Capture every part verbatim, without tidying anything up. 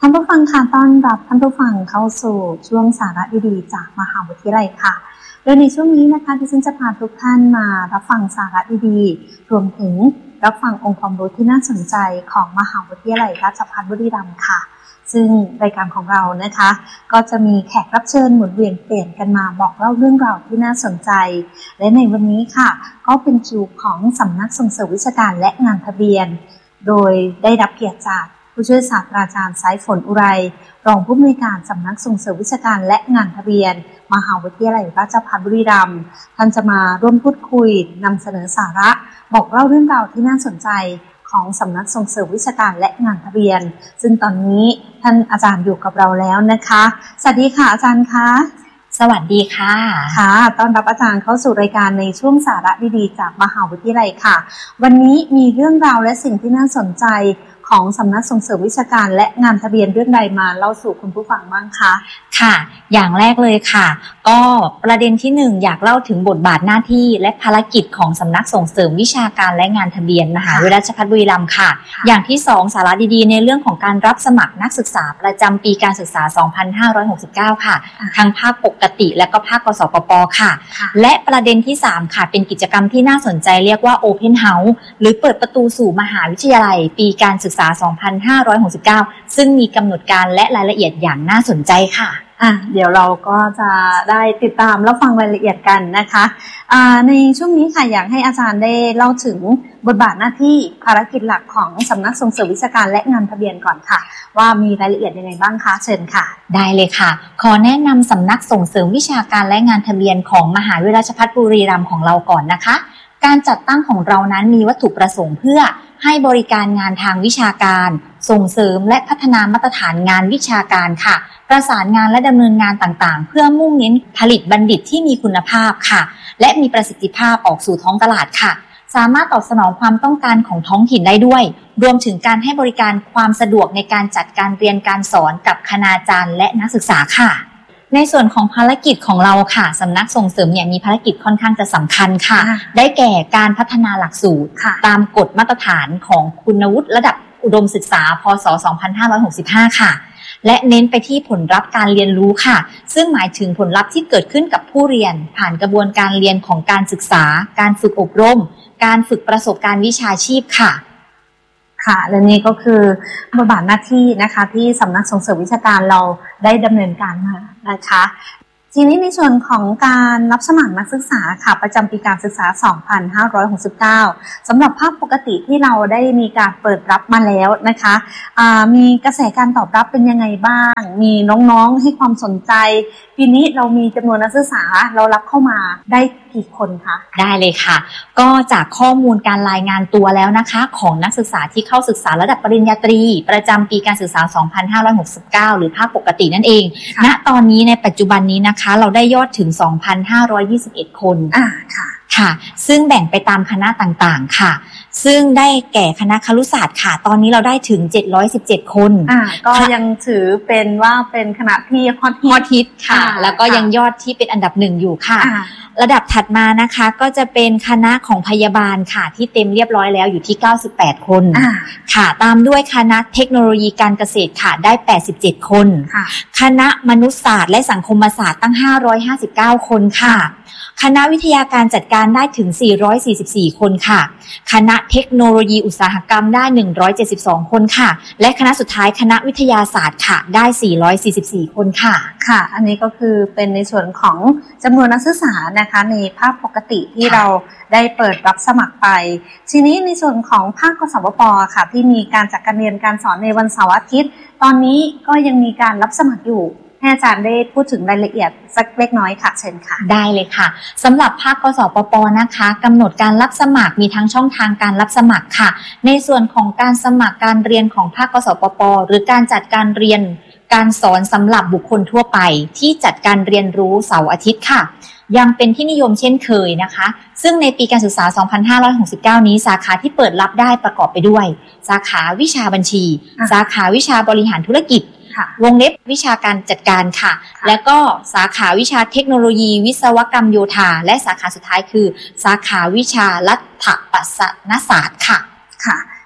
านผู้ฟังค่ะต้อนรับท่านผู้ฟังเข้าสู่ช่วงสาระดีๆจากมหาวิทยาลัยค่ะโดยในช่วงนี้นะคะดิฉันจะพาทุกท่านมารับฟังสาระดีๆรวมถึงรับฟังองค์ความรู้ที่น่าสนใจของมหาวิทยาลัยราชภัฏบุรีรัมย์ค่ะซึ่งรายการของเรานะคะก็จะมีแขกรับเชิญหมุนเวียนเปลี่ยนกันมาบอกเล่าเรื่องราวที่น่าสนใจและในวันนี้ค่ะก็เป็นคิวของสำนักส่งเสริมวิชาการและงานทะเบียนโดยได้รับเกียรติจากผู้ช่วยศาสตราจารย์สายฝนอุไรรองผู้อำนวยการสำนักส่งเสริมวิชาการและงานทะเบียนมหาวิทยาลัยราชภัฏบุรีรัมย์ท่านจะมาร่วมพูดคุยนำเสนอสาระบอกเล่าเรื่องราวที่น่าสนใจของสำนักส่งเสริมวิชาการและงานทะเบียนซึ่งตอนนี้ท่านอาจารย์อยู่กับเราแล้วนะคะสวัสดีค่ะอาจารย์คะสวัสดีค่ะค่ะต้อนรับอาจารย์เข้าสู่รายการในช่วงสาระดีๆจากมหาวิทยาลัยค่ะวันนี้มีเรื่องราวและสิ่งที่น่าสนใจของสำนักส่งเสริมวิชาการและงานทะเบียนเรื่องใดมาเล่าสู่คุณผู้ฟังบ้างคะค่ะอย่างแรกเลยค่ะก็ประเด็นที่หนึ่งอยากเล่าถึงบทบาทหน้าที่และภารกิจของสำนักส่งเสริมวิชาการและงานทะเบียนมหาวิทยาลัยราชภัฏบุรีรัมย์ค่ะอย่างที่สองสาระดีๆในเรื่องของการรับสมัครนักศึกษาประจำปีการศึกษาสองพันห้าร้อยหกสิบเก้าค่ะทั้งภาคปกติและก็ภาคกสปปค่ะและประเด็นที่สามค่ะเป็นกิจกรรมที่น่าสนใจเรียกว่า Open House หรือเปิดประตูสู่มหาวิทยาลัยปีการศึกษาสองพันห้าร้อยหกสิบเก้าซึ่งมีกำหนดการและรายละเอียดอย่างน่าสนใจค่ะอ่ะเดี๋ยวเราก็จะได้ติดตามรับฟังรายละเอียดกันนะคะอ่าในช่วงนี้ค่ะอยากให้อาจารย์ได้เล่าถึงบทบาทหน้าที่ภารกิจหลักของสำนักส่งเสริมวิชาการและงานทะเบียนก่อนค่ะว่ามีรายละเอียดยังไงบ้างคะเชิญค่ะได้เลยค่ะขอแนะนำสำนักส่งเสริมวิชาการและงานทะเบียนของมหาวิทยาลัยราชภัฏบุรีรัมย์ของเราก่อนนะคะการจัดตั้งของเรานั้นมีวัตถุประสงค์เพื่อให้บริการงานทางวิชาการส่งเสริมและพัฒนามาตรฐานงานวิชาการค่ะประสานงานและดำเนินงานต่างๆเพื่อมุ่งเน้นผลิตบัณฑิตที่มีคุณภาพค่ะและมีประสิทธิภาพออกสู่ท้องตลาดค่ะสามารถตอบสนองความต้องการของท้องถิ่นได้ด้วยรวมถึงการให้บริการความสะดวกในการจัดการเรียนการสอนกับคณาจารย์และนักศึกษาค่ะในส่วนของภารกิจของเราค่ะสำนักส่งเสริมเนี่ยมีภารกิจค่อนข้างจะสำคัญค่ะได้แก่การพัฒนาหลักสูตรตามกฎมาตรฐานของคุณวุฒิระดับอุดมศึกษาพ.ศ. สองพันห้าร้อยหกสิบห้าค่ะและเน้นไปที่ผลลัพธ์การเรียนรู้ค่ะซึ่งหมายถึงผลลัพธ์ที่เกิดขึ้นกับผู้เรียนผ่านกระบวนการเรียนของการศึกษาการฝึกอบรมการฝึกประสบการณ์วิชาชีพค่ะค่ะและนี่ก็คือบทบาทหน้าที่นะคะที่สำนักส่งเสริมวิชาการเราได้ดำเนินการมานะคะทีนี้ในส่วนของการรับสมัครนักศึกษาค่ะประจำปีการศึกษาสองพันห้าร้อยหกสิบเก้าสำหรับภาคปกติที่เราได้มีการเปิดรับมาแล้วนะคะมีกระแสการตอบรับเป็นยังไงบ้างมีน้องๆให้ความสนใจปีนี้เรามีจำนวนนักศึกษาเรารับเข้ามาได้กี่คนคะได้เลยค่ะก็จากข้อมูลการรายงานตัวแล้วนะคะของนักศึกษาที่เข้าศึกษาระดับปริญญาตรีประจำปีการศึกษาสองพันห้าร้อยหกสิบเก้าหรือภาคปกตินั่นเองณตอนนี้ในปัจจุบันนี้นะคะเราได้ยอดถึง สองพันห้าร้อยยี่สิบเอ็ด คนอ่าค่ะค่ะซึ่งแบ่งไปตามคณะต่างๆค่ะซึ่งได้แก่คณะครุศาสตร์ค่ะตอนนี้เราได้ถึงเจ็ดร้อยสิบเจ็ดคนอ่าก็ยังถือเป็นว่าเป็นคณะที่ฮอตฮิตค่ะแล้วก็ยังยอดที่เป็นอันดับหนึ่งอยู่ค่ะระดับถัดมานะคะก็จะเป็นคณะของพยาบาลค่ะที่เต็มเรียบร้อยแล้วอยู่ที่เก้าสิบแปดคนค่ะตามด้วยคณะเทคโนโลยีการเกษตรค่ะได้แปดสิบเจ็ดคนคณะมนุษยศาสตร์และสังคมศาสตร์ตั้งห้าร้อยห้าสิบเก้าคนค่ะคณะวิทยาการจัดการได้ถึงสี่ร้อยสี่สิบสี่คนค่ะคณะเทคโนโลยีอุตสาหกรรมได้หนึ่งร้อยเจ็ดสิบสองคนค่ะและคณะสุดท้ายคณะวิทยาศาสตร์ค่ะได้สี่ร้อยสี่สิบสี่คนค่ะค่ะอันนี้ก็คือเป็นในส่วนของจำนวนนักศึกษานะคะในภาคปกติที่เราได้เปิดรับสมัครไปทีนี้ในส่วนของภาคกสปป.ค่ะที่มีการจัดการเรียนการสอนในวันเสาร์อาทิตย์ตอนนี้ก็ยังมีการรับสมัครอยู่ให้อาจารย์ได้พูดถึงรายละเอียดสักเล็กน้อยค่ะเชิญค่ะได้เลยค่ะสำหรับภาคกสปป.นะคะกำหนดการรับสมัครมีทั้งช่องทางการรับสมัครค่ะในส่วนของการสมัครการเรียนของภาคกสปป.หรือการจัดการเรียนการสอนสำหรับบุคคลทั่วไปที่จัดการเรียนรู้เสาร์อาทิตย์ค่ะยังเป็นที่นิยมเช่นเคยนะคะซึ่งในปีการศึกษาสองพันห้าร้อยหกสิบเก้านี้สาขาที่เปิดรับได้ประกอบไปด้วยสาขาวิชาบัญชีสาขาวิชาบริหารธุรกิจวงเล็บวิชาการจัดการค่ะและก็สาขาวิชาเทคโนโลยีวิศวกรรมโยธาและสาขาสุดท้ายคือสาขาวิชารัฐประศาสนศาสตร์ค่ะค่ะ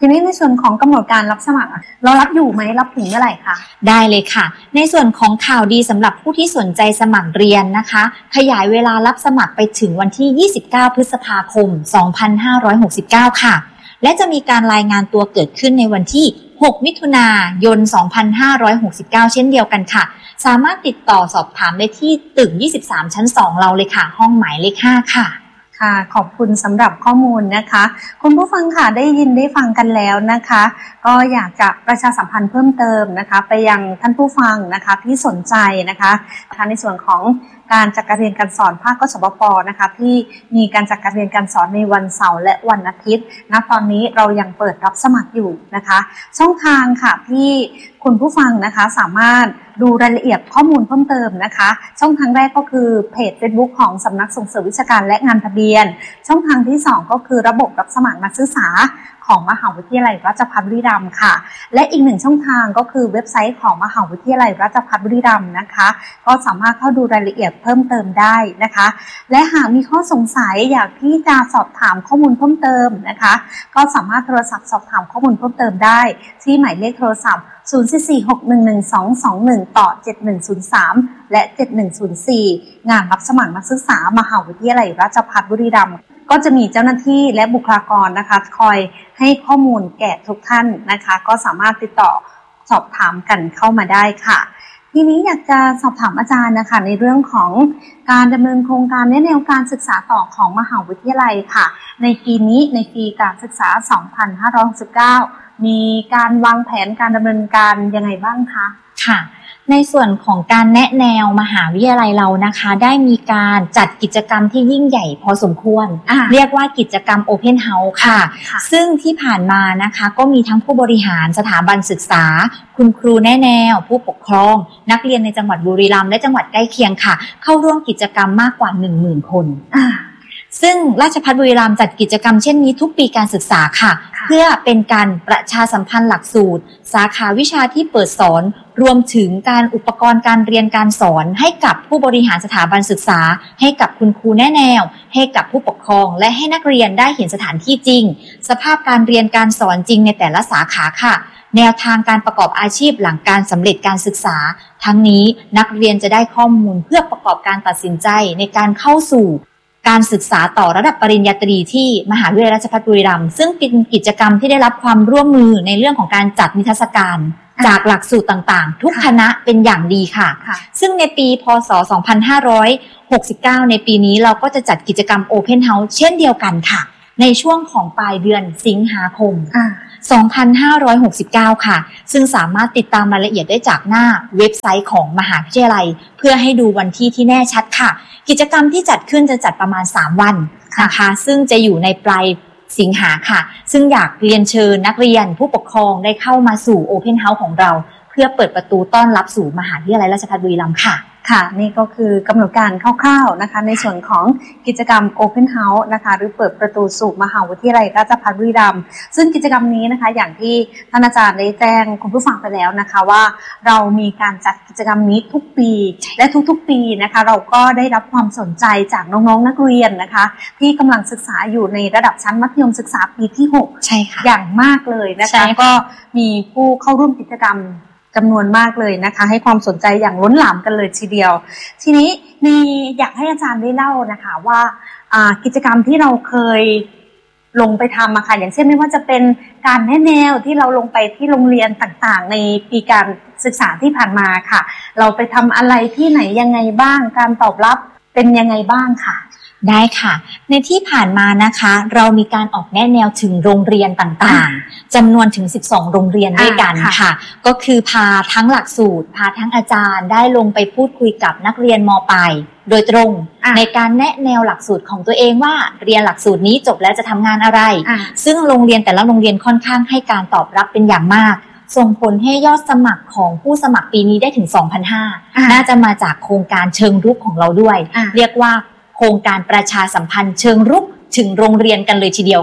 ทีนี้ในส่วนของกำหนดการรับสมัครเรารับอยู่ไหมรับถึงเมื่อไหร่คะได้เลยค่ะในส่วนของข่าวดีสำหรับผู้ที่สนใจสมัครเรียนนะคะขยายเวลารับสมัครไปถึงวันที่ยี่สิบเก้าพฤษภาคมสองพันห้าร้อยหกสิบเก้าค่ะและจะมีการรายงานตัวเกิดขึ้นในวันที่หกมิถุนายนสองพันห้าร้อยหกสิบเก้าเช่นเดียวกันค่ะสามารถติดต่อสอบถามได้ที่ตึกยี่สิบสามชั้นสองเราเลยค่ะห้องหมายเลขห้าค่ะค่ะขอบคุณสำหรับข้อมูลนะคะคุณผู้ฟังค่ะได้ยินได้ฟังกันแล้วนะคะก็อยากจะประชาสัมพันธ์เพิ่มเติมนะคะไปยังท่านผู้ฟังนะคะที่สนใจนะคะในส่วนของการจัดการเรียนการสอนภาคกสบป.นะคะที่มีการจัดการเรียนการสอนในวันเสาร์และวันอาทิตย์ณตอนนี้เรายังเปิดรับสมัครอยู่นะคะช่องทางค่ะที่คุณผู้ฟังนะคะสามารถดูรายละเอียดข้อมูลเพิ่มเติมนะคะช่องทางแรกก็คือเพจ Facebook ของสำนักส่งเสริมวิชาการและงานทะเบียนช่องทางที่สองก็คือระบบรับสมัครนักศึกษาของมหาวิทยาลัยราชภัฏบุรีรัมย์ค่ะและอีกหนึ่งช่องทางก็คือเว็บไซต์ของมหาวิทยาลัยราชภัฏบุรีรัมย์นะคะก็สามารถเข้าดูรายละเอียดเพิ่มเติมได้นะคะและหากมีข้อสงสัยอยากที่จะสอบถามข้อมูลเพิ่มเติมนะคะก็สามารถโทรศัพท์สอบถามข้อมูลเพิ่มเติมได้ที่หมายเลขโทรศัพท์ศูนย์ สี่ สี่ หก หนึ่ง หนึ่ง สอง สอง หนึ่ง ต่อ เจ็ด หนึ่ง ศูนย์ สาม และ เจ็ด หนึ่ง ศูนย์ สี่ งานรับสมัครนักศึกษามหาวิทยาลัยราชภัฏบุรีรัมย์ก็จะมีเจ้าหน้าที่และบุคลากรนะคะคอยให้ข้อมูลแก่ทุกท่านนะคะก็สามารถติดต่อสอบถามกันเข้ามาได้ค่ะทีนี้อยากจะสอบถามอาจารย์นะคะในเรื่องของการดำเนินโครงการและแนวการศึกษาต่อของมหาวิทยาลัยค่ะในปีนี้ในปีการศึกษาสองพันห้าร้อยหกสิบเก้ามีการวางแผนการดำเนินการยังไงบ้างคะค่ะในส่วนของการแนะแนวมหาวิทยาลัยเรานะคะได้มีการจัดกิจกรรมที่ยิ่งใหญ่พอสมควรเรียกว่ากิจกรรม Open House ค่ะซึ่งที่ผ่านมานะคะก็มีทั้งผู้บริหารสถาบันศึกษาคุณครูแนะแนวผู้ปกครองนักเรียนในจังหวัดบุรีรัมย์และจังหวัดใกล้เคียงค่ะเข้าร่วมกิจกรรมมากกว่า หนึ่งหมื่น คนซึ่งราชภัฏบุรีรัมย์จัดกิจกรรมเช่นนี้ทุกปีการศึกษาค่ะเพื่อเป็นการประชาสัมพันธ์หลักสูตรสาขาวิชาที่เปิดสอนรวมถึงการอุปกรณ์การเรียนการสอนให้กับผู้บริหารสถาบันศึกษาให้กับคุณครูแนะแนวให้กับผู้ปกครองและให้นักเรียนได้เห็นสถานที่จริงสภาพการเรียนการสอนจริงในแต่ละสาขาค่ะแนวทางการประกอบอาชีพหลังการสำเร็จการศึกษาทั้งนี้นักเรียนจะได้ข้อมูลเพื่อประกอบการตัดสินใจในการเข้าสู่การศึกษาต่อระดับปริญญาตรีที่มหาวิทยาลัยราชภัฏบุรีรัมย์ซึ่งเป็นกิจกรรมที่ได้รับความร่วมมือในเรื่องของการจัดนิทรรศการจากหลักสูตรต่างๆทุกคณะเป็นอย่างดีค่ะซึ่งในปีพ.ศ. สองพันห้าร้อยหกสิบเก้าในปีนี้เราก็จะจัดกิจกรรม Open House เช่นเดียวกันค่ะในช่วงของปลายเดือนสิงหาคมสองพันห้าร้อยหกสิบเก้าค่ะซึ่งสามารถติดตามรายละเอียดได้จากหน้าเว็บไซต์ของมหาวิทยาลัยเพื่อให้ดูวันที่ที่แน่ชัดค่ะกิจกรรมที่จัดขึ้นจะจัดประมาณสามวันนะคะซึ่งจะอยู่ในปลายสิงหาค่ะซึ่งอยากเรียนเชิญนักเรียนผู้ปกครองได้เข้ามาสู่ Open House ของเราเพื่อเปิดประตูต้อนรับสู่มหาวิทยาลัยราชภัฏบุรีรัมย์ค่ะค่ะนี่ก็คือกำหนดการคร่าวๆนะคะในส่วนของกิจกรรม Open House นะคะหรือเปิดประตูสู่มหาวิทยาลัยราชภัฏบุรีรัมย์ซึ่งกิจกรรมนี้นะคะอย่างที่ท่านอาจารย์ได้แจ้งคุณผู้ฟังไปแล้วนะคะว่าเรามีการจัดกิจกรรมนี้ทุกปีและทุกๆปีนะคะเราก็ได้รับความสนใจจากน้องๆนักเรียนนะคะที่กำลังศึกษาอยู่ในระดับชั้นมัธยมศึกษาปีที่หกใช่ค่ะอย่างมากเลยนะคะก็มีผู้เข้าร่วมกิจกรรมจำนวนมากเลยนะคะให้ความสนใจอย่างล้นหลามกันเลยทีเดียวทีนี้มีอยากให้อาจารย์ได้เล่านะคะว่ากิจกรรมที่เราเคยลงไปทำอะค่ะอย่างเช่นไม่ว่าจะเป็นการแนะแนวที่เราลงไปที่โรงเรียนต่างๆในปีการศึกษาที่ผ่านมาค่ะเราไปทำอะไรที่ไหนยังไงบ้างการตอบรับเป็นยังไงบ้างค่ะได้ค่ะในที่ผ่านมานะคะเรามีการออกแนะแนวถึงโรงเรียนต่างๆจำนวนถึงสิบสองโรงเรียนด้วยกันค่ะก็คือพาทั้งหลักสูตรพาทั้งอาจารย์ได้ลงไปพูดคุยกับนักเรียนม.ปลายโดยตรงในการแนะแนวหลักสูตรของตัวเองว่าเรียนหลักสูตรนี้จบแล้วจะทำงานอะไรซึ่งโรงเรียนแต่ละโรงเรียนค่อนข้างให้การตอบรับเป็นอย่างมากส่งผลให้ยอดสมัครของผู้สมัครปีนี้ได้ถึง สองพันห้าร้อย น่าจะมาจากโครงการเชิงรุกของเราด้วยเรียกว่าโครงการประชาสัมพันธ์เชิงรุกถึงโรงเรียนกันเลยทีเดียวค่ะ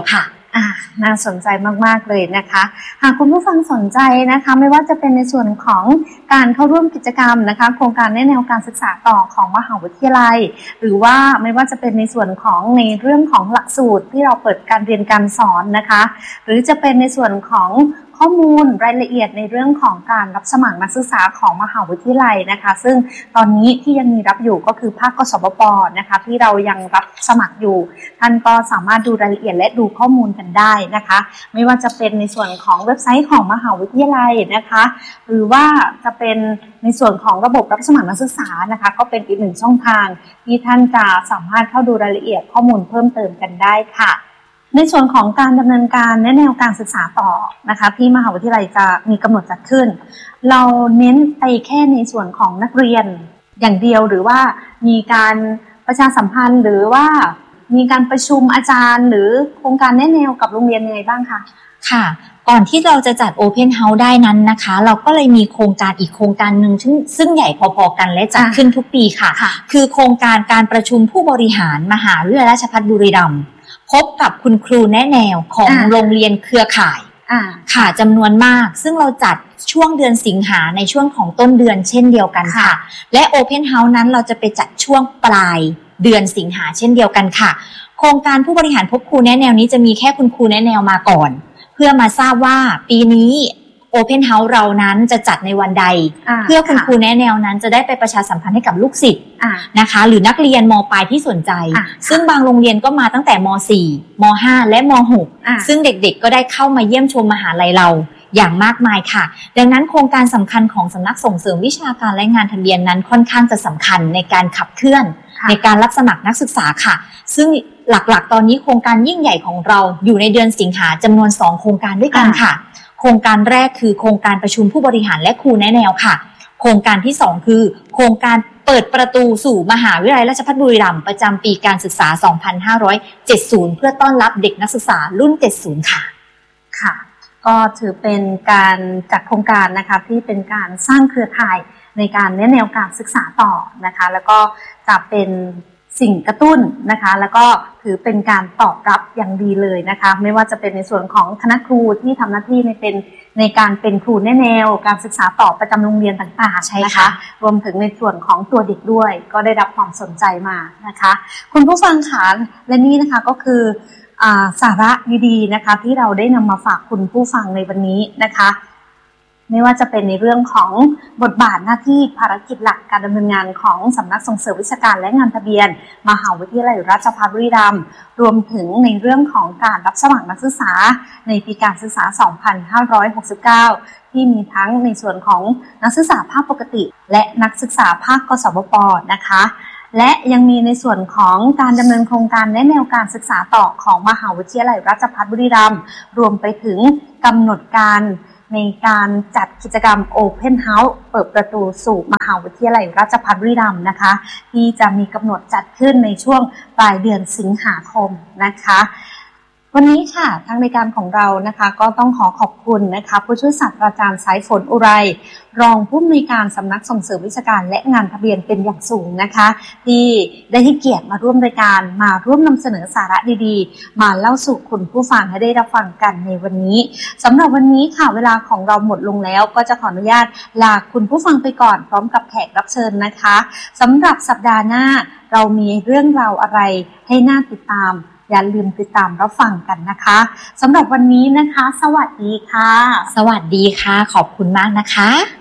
อ่าน่าสนใจมากๆเลยนะคะหากคุณผู้ฟังสนใจนะคะไม่ว่าจะเป็นในส่วนของการเข้าร่วมกิจกรรมนะคะโครงการแนะแนวการศึกษาต่อของมหาวิทยาลัยหรือว่าไม่ว่าจะเป็นในส่วนของในเรื่องของหลักสูตรที่เราเปิดการเรียนการสอนนะคะหรือจะเป็นในส่วนของข้อมูลรายละเอียดในเรื่องของการรับสมัครนักศึกษาของมหาวิทยาลัยนะคะซึ่งตอนนี้ที่ยังมีรับอยู่ก็คือภาคกสบป.นะคะที่เรายังรับสมัครอยู่ท่านก็สามารถดูรายละเอียดและดูข้อมูลกันได้นะคะไม่ว่าจะเป็นในส่วนของเว็บไซต์ของมหาวิทยาลัยนะคะหรือว่าจะเป็นในส่วนของระบบรับสมัครนักศึกษานะคะก็เป็นอีกหนึ่งช่องทางที่ท่านจะสามารถเข้าดูรายละเอียดข้อมูลเพิ่มเติมกันได้ค่ะในส่วนของการดำเนินการแนะแนวการศึกษาต่อนะคะที่มหาวิทยาลัยจะมีกำหนดจัดขึ้นเราเน้นไปแค่ในส่วนของนักเรียนอย่างเดียวหรือว่ามีการประชาสัมพันธ์หรือว่ามีการประชุมอาจารย์หรือโครงการแนะแนวกับโรงเรียนยังไงบ้างคะค่ะก่อนที่เราจะจัด Open House ได้นั้นนะคะเราก็เลยมีโครงการอีกโครงการหนึ่งซึ่งซึ่งใหญ่พอๆกันและจัดขึ้นทุกปีค่ะคือโครงการการประชุมผู้บริหารมหาวิทยาลัยราชภัฏบุรีรัมย์พบกับคุณครูแนะแนวของโรงเรียนเครือข่ายค่ะจำนวนมากซึ่งเราจัดช่วงเดือนสิงหาในช่วงของต้นเดือนเช่นเดียวกันค่ะและ Open House นั้นเราจะไปจัดช่วงปลายเดือนสิงหาเช่นเดียวกันค่ะโครงการผู้บริหารพบครูแนะแนวนี้จะมีแค่คุณครูแนะแนวมาก่อนเพื่อมาทราบว่าปีนี้ Open House เรานั้นจะจัดในวันใดเพื่อคุณครูแนะแนวนั้นจะได้ไปประชาสัมพันธ์ให้กับลูกศิษย์นะคะหรือนักเรียนม.ปลายที่สนใจซึ่งบางโรงเรียนก็มาตั้งแต่ม.สี่ ม.ห้า และม.หก ซึ่งเด็กๆก็ได้เข้ามาเยี่ยมชมมหาลัยเราอย่างมากมายค่ะดังนั้นโครงการสำคัญของสำนักส่งเสริมวิชาการและงานทะเบียนนั้นค่อนข้างจะสำคัญในการขับเคลื่อนในการรับสมัครนักศึกษาค่ะซึ่งหลักๆตอนนี้โครงการยิ่งใหญ่ของเราอยู่ในเดือนสิงหาจำนวนสองโครงการด้วยกันค่ะโครงการแรกคือโครงการประชุมผู้บริหารและครูแนะแนวค่ะโครงการที่สองคือโครงการเปิดประตูสู่มหาวิทยาลัยราชภัฏบุรีรัมย์ประจำปีการศึกษาสองพันห้าร้อยเจ็ดสิบเพื่อต้อนรับเด็กนักศึกษารุ่นเจ็ดสิบค่ะค่ะก็ถือเป็นการจัดโครงการนะคะที่เป็นการสร้างเครือข่ายในการแนะแนวการศึกษาต่อนะคะแล้วก็จะเป็นสิ่งกระตุ้นนะคะแล้วก็ถือเป็นการตอบรับอย่างดีเลยนะคะไม่ว่าจะเป็นในส่วนของคณะครูที่ทำหน้าที่ในเป็นในการเป็นครูแนะแนวการศึกษาต่อประจำโรงเรียนต่างๆนะคะรวมถึงในส่วนของตัวเด็กด้วยก็ได้รับความสนใจมานะคะคุณผู้ฟังคะและนี่นะคะก็คือสาระดีๆนะคะที่เราได้นำมาฝากคุณผู้ฟังในวันนี้นะคะไม่ว่าจะเป็นในเรื่องของบทบาทหน้าที่ภารกิจหลักการดำเนินงานของสำนักส่งเสริมวิชาการและงานทะเบียนมหาวิทยาลัยราชภัฏบุรีรัมย์รวมถึงในเรื่องของการรับสมัครนักศึกษาในปีการศึกษาสองพันห้าร้อยหกสิบเก้าที่มีทั้งในส่วนของนักศึกษาภาคปกติและนักศึกษาภาคกสบป.นะคะและยังมีในส่วนของการดำเนินโครงการและแนวการศึกษาต่อของมหาวิทยาลัยราชภัฏบุรีรัมย์รวมไปถึงกำหนดการในการจัดกิจกรรม Open House เปิดประตูสู่มหาวิทยาลัยราชภัฏบุรีรัมย์นะคะที่จะมีกำหนดจัดขึ้นในช่วงปลายเดือนสิงหาคมนะคะวันนี้ค่ะทางรายการของเรานะคะก็ต้องขอขอบคุณนะคะผู้ช่วยศาสตราจารย์สายฝนอุไรรองผู้อำนวยการสำนักส่งเสริมวิชาการและงานทะเบียนเป็นอย่างสูงนะคะที่ได้ให้เกียรติมาร่วมรายการมาร่วมนำเสนอสาระดีๆมาเล่าสู่คุณผู้ฟังให้ได้รับฟังกันในวันนี้สำหรับวันนี้ค่ะเวลาของเราหมดลงแล้วก็จะขออนุญาตลาคุณผู้ฟังไปก่อนพร้อมกับแขกรับเชิญนะคะสำหรับสัปดาห์หน้าเรามีเรื่องราวอะไรให้น่าติดตามอย่าลืมติดตามรับฟังกันนะคะสำหรับวันนี้นะคะสวัสดีค่ะสวัสดีค่ะขอบคุณมากนะคะ